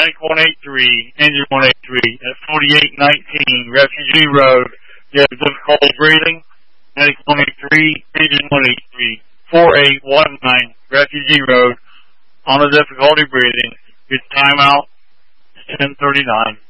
Medic 183, engine 183, at 4819 Refugee Road. You have difficulty breathing. Medic 183, engine 183, 4819 Refugee Road. On the difficulty breathing. Your timeout is 10:39.